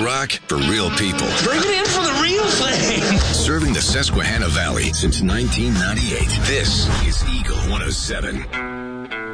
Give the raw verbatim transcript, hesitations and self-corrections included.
rock for real people. Bring it in for the real thing. Serving the Susquehanna Valley since nineteen ninety-eight. This is Eagle one oh seven.